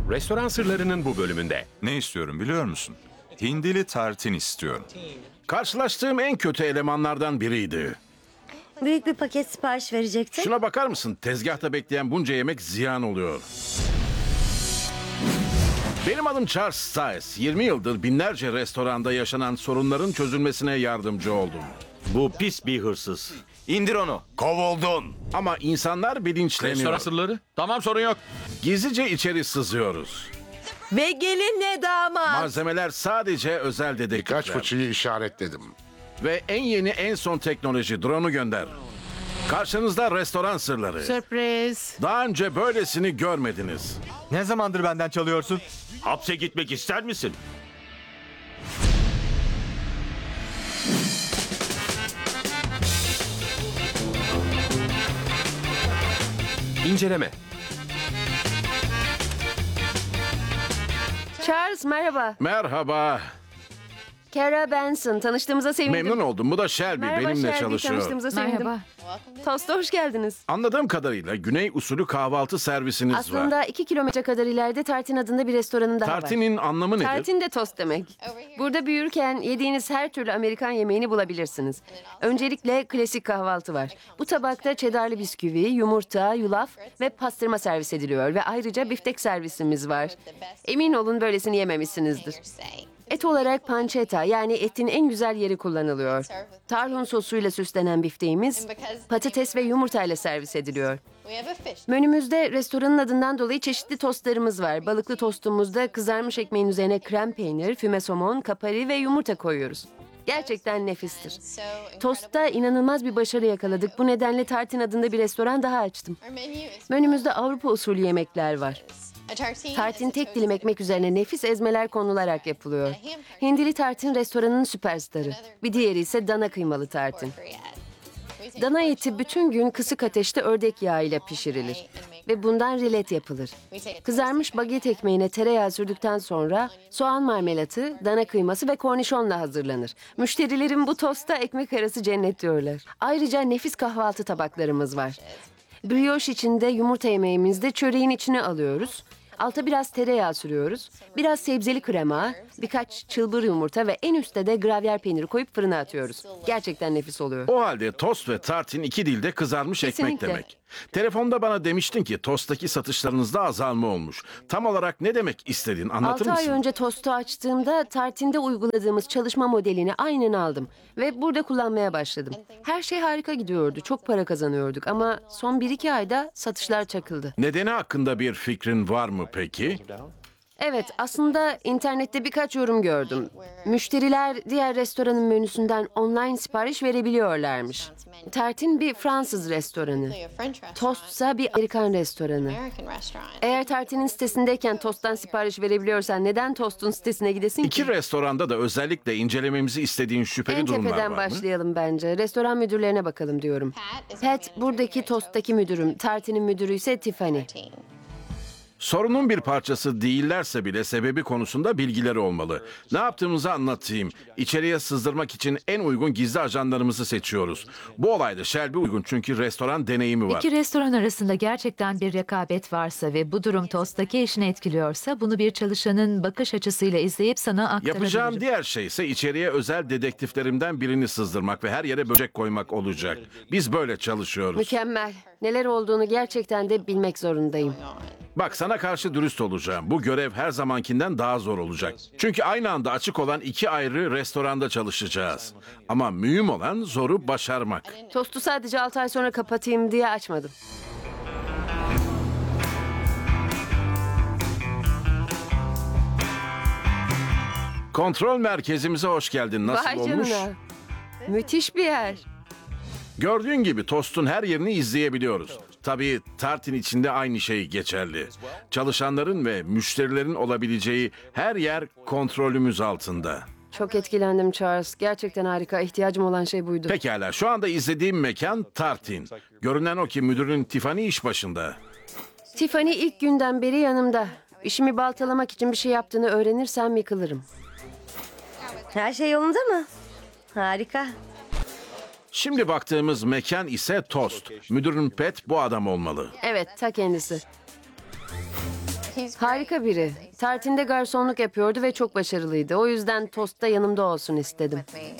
Restoran sırlarının bu bölümünde. Ne istiyorum biliyor musun? Hindili tartin istiyorum. Karşılaştığım en kötü elemanlardan biriydi. Büyük bir paket sipariş verecektin. Şuna bakar mısın? Tezgahta bekleyen bunca yemek ziyan oluyor. Benim adım Charles Stiles. 20 yıldır binlerce restoranda yaşanan sorunların çözülmesine yardımcı oldum. Bu pis bir hırsız. İndir onu. Kovuldun. Ama insanlar bilinçleniyor. Restoran sırları. Tamam, sorun yok. Gizlice içeri sızıyoruz. Ve gelinle damat. Malzemeler sadece özel dedektifler. Kaç fıçıyı işaretledim. Ve en yeni en son teknoloji drone'u gönder. Karşınızda restoran sırları. Sürpriz. Daha önce böylesini görmediniz. Ne zamandır benden çalıyorsun? Hapse gitmek ister misin? İnceleme. Charles merhaba. Merhaba. Kara Benson. Tanıştığımıza sevindim. Memnun oldum. Bu da Shelby. Merhaba Benimle Shelby, çalışıyor. tanıştığımıza sevindim. Tosta hoş geldiniz. Anladığım kadarıyla güney usulü kahvaltı servisiniz var. Aslında 2 kilometre kadar ileride Tartin adında bir restoranın daha var. Tartinin anlamı nedir? Tartin de tost demek. Burada büyürken yediğiniz her türlü Amerikan yemeğini bulabilirsiniz. Öncelikle klasik kahvaltı var. Bu tabakta cheddarlı bisküvi, yumurta, yulaf ve pastırma servis ediliyor. Ve ayrıca biftek servisimiz var. Emin olun böylesini yememişsinizdir. Et olarak pancetta, yani etin en güzel yeri kullanılıyor. Tarhun sosuyla süslenen bifteğimiz patates ve yumurtayla servis ediliyor. Menümüzde restoranın adından dolayı çeşitli tostlarımız var. Balıklı tostumuzda kızarmış ekmeğin üzerine krem peynir, füme somon, kapari ve yumurta koyuyoruz. Gerçekten nefistir. Tostta inanılmaz bir başarı yakaladık. Bu nedenle Tartin adında bir restoran daha açtım. Menümüzde Avrupa usulü yemekler var. Tartin tek dilim ekmek üzerine nefis ezmeler konularak yapılıyor. Hindili tartin restoranın süperstarı. Bir diğeri ise dana kıymalı tartin. Dana eti bütün gün kısık ateşte ördek yağıyla pişirilir ve bundan rilet yapılır. Kızarmış baget ekmeğine tereyağı sürdükten sonra soğan marmelatı, dana kıyması ve kornişonla hazırlanır. Müşterilerin bu tosta ekmek arası cennet diyorlar. Ayrıca nefis kahvaltı tabaklarımız var. Brioche içinde yumurta yemeğimizde çöreğin içine alıyoruz. Alta biraz tereyağı sürüyoruz. Biraz sebzeli krema, birkaç çılbır yumurta ve en üstte de gravyer peyniri koyup fırına atıyoruz. Gerçekten nefis oluyor. O halde tost ve tartin iki dilde kızarmış ekmek Kesinlikle. demek. Telefonda bana demiştin ki tosttaki satışlarınızda azalma olmuş. Tam olarak ne demek istediğin anlatır 6 ay mısın? önce tostu açtığımda tartinde uyguladığımız çalışma modelini aynen aldım. Ve burada kullanmaya başladım. Her şey harika gidiyordu. Çok para kazanıyorduk ama son 1-2 ayda satışlar çakıldı. Nedeni hakkında bir fikrin var mı peki? Evet, aslında internette birkaç yorum gördüm. Müşteriler diğer restoranın menüsünden online sipariş verebiliyorlarmış. Tartin bir Fransız restoranı. Tostsa bir Amerikan restoranı. Eğer Tartin'in sitesindeyken tosttan sipariş verebiliyorsan neden Tost'un sitesine gidesin ki? İki restoranda da özellikle incelememizi istediğin şüpheli En durumlar tepeden var mı? başlayalım bence. Restoran müdürlerine bakalım diyorum. Pat, buradaki Tost'taki müdürüm. Tartin'in müdürü ise Tiffany. Sorunun bir parçası değillerse bile sebebi konusunda bilgileri olmalı. Ne yaptığımızı anlatayım. İçeriye sızdırmak için en uygun gizli ajanlarımızı seçiyoruz. Bu olayda Shelby uygun çünkü restoran deneyimi var. İki restoran arasında gerçekten bir rekabet varsa ve bu durum Tost'taki işini etkiliyorsa bunu bir çalışanın bakış açısıyla izleyip sana aktarabilirim. Yapacağım diğer şey ise içeriye özel dedektiflerimden birini sızdırmak ve her yere böcek koymak olacak. Biz böyle çalışıyoruz. Mükemmel. Neler olduğunu gerçekten de bilmek zorundayım. Bak sana karşı dürüst olacağım. Bu görev her zamankinden daha zor olacak. Çünkü aynı anda açık olan iki ayrı restoranda çalışacağız. Ama mühim olan zoru başarmak. Tostu sadece 6 ay sonra kapatayım diye açmadım. Kontrol merkezimize hoş geldin. Nasıl Vay olmuş? canına. Müthiş bir yer. Gördüğün gibi tostun her yerini izleyebiliyoruz. Tabii tartin içinde aynı şey geçerli. Çalışanların ve müşterilerin olabileceği her yer kontrolümüz altında. Çok etkilendim Charles. Gerçekten harika. İhtiyacım olan şey buydu. Pekala, şu anda izlediğim mekan Tartin. Görünen o ki müdürün Tiffany iş başında. Tiffany ilk günden beri yanımda. İşimi baltalamak için bir şey yaptığını öğrenirsem yıkılırım. Her şey yolunda mı? Harika. Şimdi baktığımız mekan ise Toast. Müdürün Pat bu adam olmalı. Evet, ta kendisi. Harika biri. Tartinde garsonluk yapıyordu ve çok başarılıydı. O yüzden tostta yanımda olsun istedim.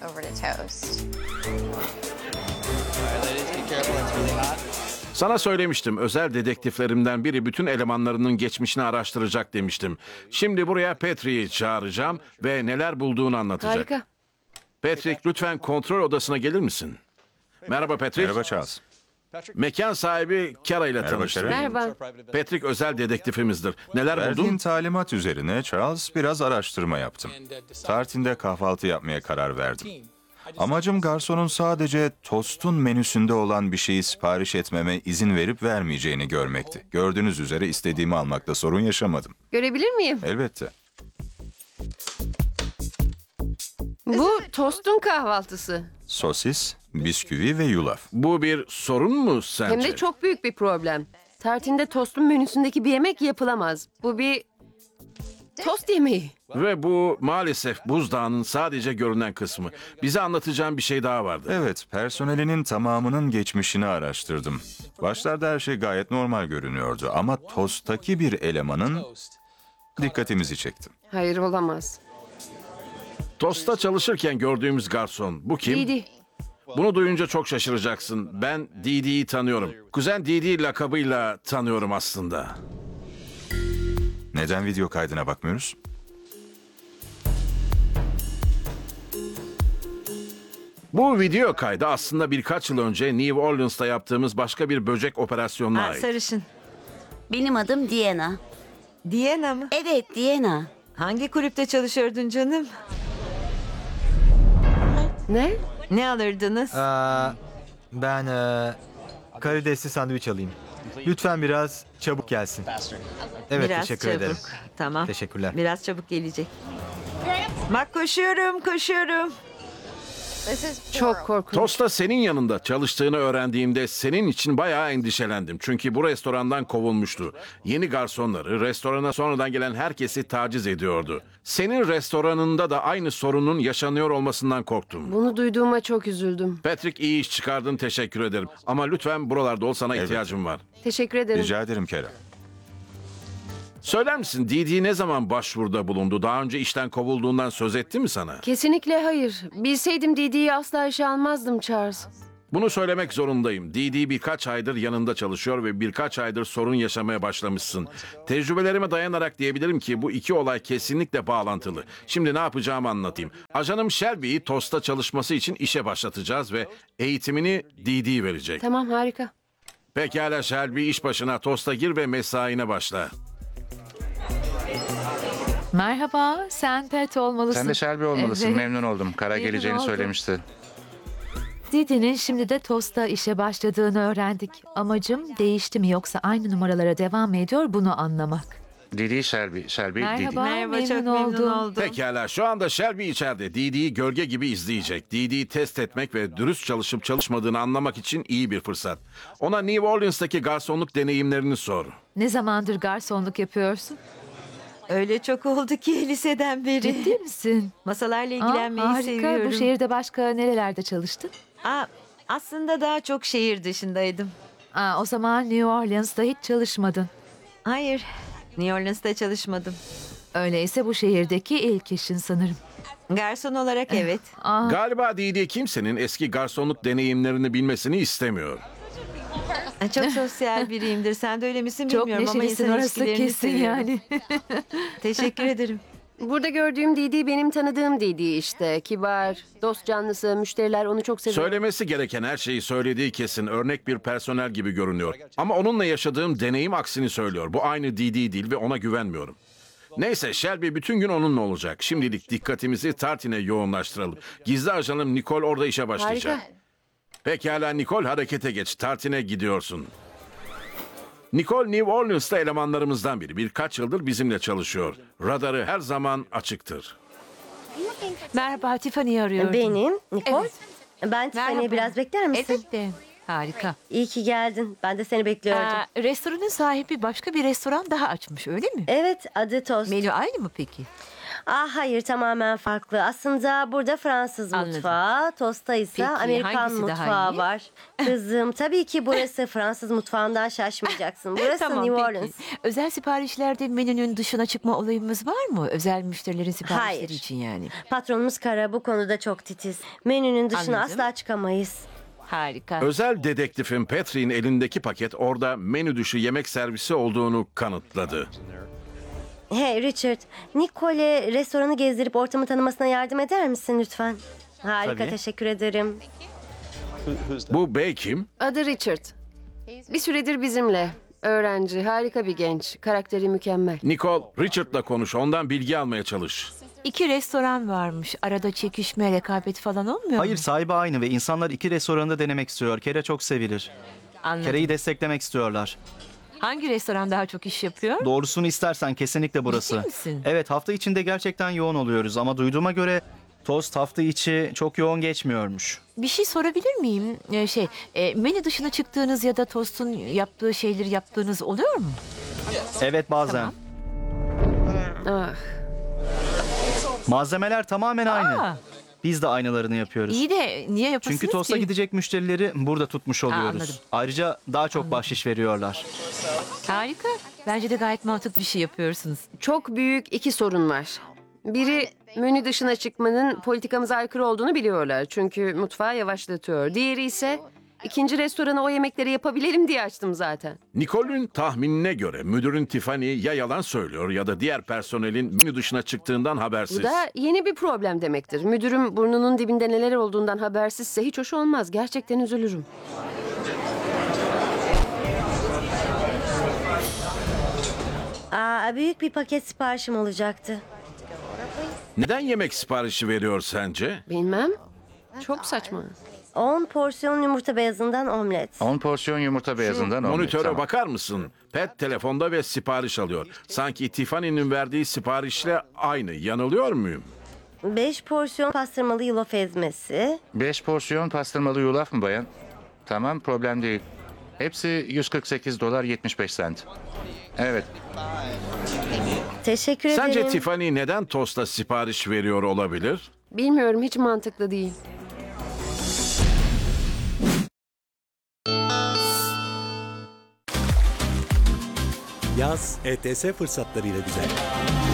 Sana söylemiştim, özel dedektiflerimden biri bütün elemanlarının geçmişini araştıracak demiştim. Şimdi buraya Patrick'i çağıracağım ve neler bulduğunu anlatacak. Harika. Patrick, lütfen kontrol odasına gelir misin? Merhaba Patrick. Merhaba Charles. Mekan sahibi Kara ile Merhaba tanıştım. Kara. Merhaba. Patrick özel dedektifimizdir. Neler Verdiğin buldun? talimat üzerine Charles biraz araştırma yaptım. Tartinde kahvaltı yapmaya karar verdim. Amacım garsonun sadece tostun menüsünde olan bir şeyi sipariş etmeme izin verip vermeyeceğini görmekti. Gördüğünüz üzere istediğimi almakta sorun yaşamadım. Görebilir miyim? Elbette. Bu tostun kahvaltısı. Sosis, bisküvi ve yulaf. Bu bir sorun mu sence? Hem de çok büyük bir problem. Tartinde tostun menüsündeki bir yemek yapılamaz. Bu bir tost yemeği. Ve bu maalesef buzdağının sadece görünen kısmı. Bize anlatacağım bir şey daha vardı. Evet, personelinin tamamının geçmişini araştırdım. Başlarda her şey gayet normal görünüyordu ama tosttaki bir elemanın dikkatimizi çekti. Hayır, olamaz. Tosta çalışırken gördüğümüz garson. Bu kim? Didi. Bunu duyunca çok şaşıracaksın. Ben Didi'yi tanıyorum. Kuzen Didi lakabıyla tanıyorum aslında. Neden video kaydına bakmıyoruz? Bu video kaydı aslında birkaç yıl önce New Orleans'ta yaptığımız başka bir böcek operasyonuna ait. Sarışın. Benim adım Diana. Diana mı? Evet, Diana. Hangi kulüpte çalışıyordun canım? Ne? Ne alırdınız? Ben karidesli sandviç alayım. Lütfen biraz çabuk gelsin. Evet, Biraz teşekkür çabuk. ederim. Tamam. Teşekkürler. Biraz çabuk gelecek. Bak koşuyorum. Çok korkunç. Tosta senin yanında çalıştığını öğrendiğimde senin için bayağı endişelendim. Çünkü bu restorandan kovulmuştu. Yeni garsonları, restorana sonradan gelen herkesi taciz ediyordu. Senin restoranında da aynı sorunun yaşanıyor olmasından korktum. Bunu duyduğuma çok üzüldüm. Patrick, iyi iş çıkardın, teşekkür ederim. Ama lütfen buralarda ol, sana Evet. ihtiyacım var. Teşekkür ederim. Rica ederim Kerem. Söyler misin, Didi ne zaman başvuruda bulundu? Daha önce işten kovulduğundan söz etti mi sana? Kesinlikle hayır. Bilseydim Didi'yi asla işe almazdım Charles. Bunu söylemek zorundayım. Didi birkaç aydır yanında çalışıyor ve birkaç aydır sorun yaşamaya başlamışsın. Tecrübelerime dayanarak diyebilirim ki bu iki olay kesinlikle bağlantılı. Şimdi ne yapacağımı anlatayım. Ajanım Shelby'yi Tosta çalışması için işe başlatacağız ve eğitimini Didi verecek. Tamam, harika. Pekala Shelby, iş başına, Tosta gir ve mesaine başla. Merhaba, sen Pat olmalısın. Sen de Shelby olmalısın. Evet. Memnun oldum. Kara Memnun geleceğini oldum. söylemişti. Didi'nin şimdi de Tosta işe başladığını öğrendik. Amacım değişti mi yoksa aynı numaralara devam mı ediyor bunu anlamak. Didi Shelby. Shelby Didi. Merhaba, Merhaba, çok memnun memnun oldum. oldum. Pekala, şu anda Shelby içeride. Didi'yi gölge gibi izleyecek. Didi'yi test etmek ve dürüst çalışıp çalışmadığını anlamak için iyi bir fırsat. Ona New Orleans'taki garsonluk deneyimlerini sor. Ne zamandır garsonluk yapıyorsun? Öyle çok oldu ki liseden beri. Ciddi misin? Masalarla Aa, ilgilenmeyi harika. seviyorum. Bu şehirde başka nerelerde çalıştın? Aslında daha çok şehir dışındaydım. O zaman New Orleans'ta hiç çalışmadın. Hayır, New Orleans'ta çalışmadım. Öyleyse bu şehirdeki ilk işin sanırım. Garson olarak evet. Galiba Didi kimsenin eski garsonluk deneyimlerini bilmesini istemiyor. Çok sosyal biriyimdir. Sen de öyle misin Çok bilmiyorum ama neşelisin insan orası ilişkilerini kesin seviyorum. yani. Teşekkür ederim. Burada gördüğüm Didi benim tanıdığım Didi işte. Kibar, dost canlısı, müşteriler onu çok seviyor. Söylemesi gereken her şeyi söylediği kesin. Örnek bir personel gibi görünüyor. Ama onunla yaşadığım deneyim aksini söylüyor. Bu aynı Didi değil ve ona güvenmiyorum. Neyse, Shelby bütün gün onunla olacak. Şimdilik dikkatimizi Tartin'e yoğunlaştıralım. Gizli ajanım Nicole orada işe başlayacak. Harika. Pekala Nicole, harekete geç. Tartin'e gidiyorsun. Nicole New Orleans'ta elemanlarımızdan biri. Birkaç yıldır bizimle çalışıyor. Radarı her zaman açıktır. Merhaba, Tiffany'yi arıyordum. Benim, Nicole. Ben Tiffany'yi Merhaba. biraz bekler misin? Elbette. Harika. İyi ki geldin. Ben de seni bekliyordum. Restoranın sahibi başka bir restoran daha açmış öyle mi? Evet, adı Tost. Menü aynı mı peki? Hayır, tamamen farklı. Aslında burada Fransız Anladım. mutfağı, Tosta ise Peki, Amerikan hangisi daha mutfağı iyi? var. Kızım, tabii ki burası Fransız mutfağından şaşmayacaksın. Burası Tamam New peki. Orleans. Özel siparişlerde menünün dışına çıkma olayımız var mı? Özel müşterilerin siparişleri Hayır. için yani. Patronumuz Kara bu konuda çok titiz. Menünün dışına Anladım. asla çıkamayız. Harika. Özel dedektifin Patrick'in elindeki paket orada menü dışı yemek servisi olduğunu kanıtladı. Hey Richard, Nicole restoranı gezdirip ortamı tanımasına yardım eder misin lütfen? Harika, Tabii. teşekkür ederim. Bu bey kim? Adı Richard. Bir süredir bizimle. Öğrenci, harika bir genç. Karakteri mükemmel. Nicole, Richard'la konuş, ondan bilgi almaya çalış. 2 restoran varmış. Arada çekişme, rekabet falan olmuyor Hayır, mu? sahibi aynı ve insanlar iki restoranı da denemek istiyor. Kere çok sevilir. Anladım. Kere'yi desteklemek istiyorlar. Hangi restoran daha çok iş yapıyor? Doğrusunu istersen kesinlikle burası. Ciddi misin? Evet, hafta içinde gerçekten yoğun oluyoruz ama duyduğuma göre Tost hafta içi çok yoğun geçmiyormuş. Bir şey sorabilir miyim? Menü dışına çıktığınız ya da Tost'un yaptığı şeyleri yaptığınız oluyor mu? Evet, bazen. Tamam. Ah, Malzemeler tamamen aynı. Aa, Biz de aynılarını yapıyoruz. iyi de niye yapasınız Çünkü Tost'a ki? gidecek müşterileri burada tutmuş oluyoruz. anladım. Ayrıca daha çok bahşiş veriyorlar. Harika. Bence de gayet mantıklı bir şey yapıyorsunuz. çok büyük iki sorun var. Biri, menü dışına çıkmanın politikamıza aykırı olduğunu biliyorlar. Çünkü mutfağı yavaşlatıyor. Diğeri ise ikinci restorana o yemekleri yapabilelim diye açtım zaten. Nicole'ün tahminine göre müdürün Tiffany ya yalan söylüyor ya da diğer personelin menü dışına çıktığından habersiz. Bu da yeni bir problem demektir. Müdürüm burnunun dibinde neler olduğundan habersizse hiç hoş olmaz. Gerçekten üzülürüm. Büyük bir paket siparişim olacaktı. Neden yemek siparişi veriyor sence? Bilmem. Çok saçma. 10 porsiyon yumurta beyazından omlet. 10 porsiyon yumurta beyazından omlet. Monitöre Tamam. bakar mısın? Pet telefonda ve sipariş alıyor. Sanki Tiffany'nin verdiği siparişle aynı. Yanılıyor muyum? 5 porsiyon pastırmalı yulaf ezmesi. 5 porsiyon pastırmalı yulaf mı bayan? Tamam, problem değil. Hepsi $148.75. Evet. Teşekkür Sence ederim. Tiffany neden tosta sipariş veriyor olabilir? Bilmiyorum, hiç mantıklı değil. Yaz ETS fırsatlarıyla güzel.